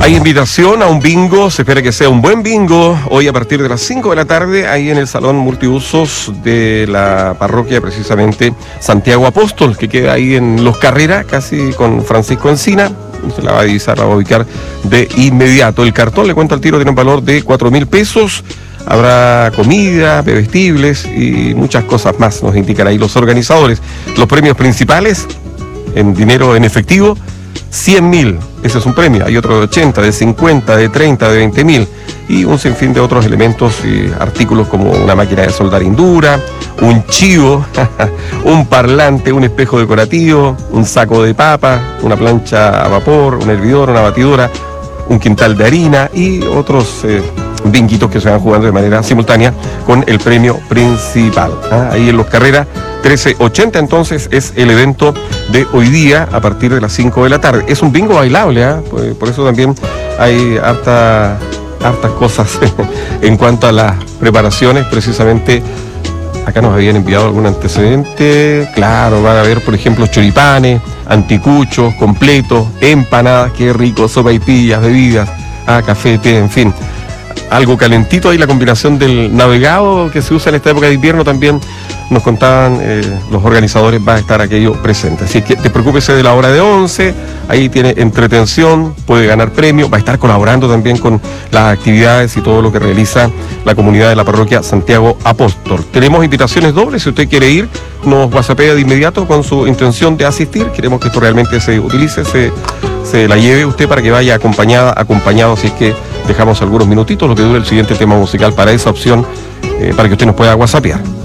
Hay invitación a un bingo, se espera que sea un buen bingo, hoy a partir de las 5 de la tarde, ahí en el Salón Multiusos de la parroquia, precisamente Santiago Apóstol, que queda ahí en Los Carreras, casi con Francisco Encina. Se la va a divisar, la va a ubicar de inmediato. El cartón, le cuento al tiro, tiene un valor de 4.000 pesos. Habrá comida, bebestibles y muchas cosas más, nos indican ahí los organizadores. Los premios principales, en dinero en efectivo, 100.000, ese es un premio. Hay otro de 80, de 50, de 30, de 20.000 y un sinfín de otros elementos y artículos como una máquina de soldar Indura, un chivo, un parlante, un espejo decorativo, un saco de papa, una plancha a vapor, un hervidor, una batidora, un quintal de harina y otros binguitos que se van jugando de manera simultánea con el premio principal. Ahí en Los Carreras 1380 entonces es el evento de hoy día a partir de las 5 de la tarde. Es un bingo bailable, por eso también hay hartas cosas en cuanto a las preparaciones. Precisamente acá nos habían enviado algún antecedente. Claro, van a haber por ejemplo choripanes, anticuchos, completos, empanadas, qué rico, sopaipillas, bebidas, café, té, en fin. Algo calentito ahí, la combinación del navegado que se usa en esta época de invierno también nos contaban los organizadores, va a estar aquello presente. Así que te preocúpese de la hora de 11, ahí tiene entretención, puede ganar premio, va a estar colaborando también con las actividades y todo lo que realiza la comunidad de la parroquia Santiago Apóstol. Tenemos invitaciones dobles, si usted quiere ir, nos whatsappea de inmediato con su intención de asistir. Queremos que esto realmente se utilice, se la lleve usted para que vaya acompañado, así es que dejamos algunos minutitos, lo que dure el siguiente tema musical para esa opción, para que usted nos pueda whatsappear.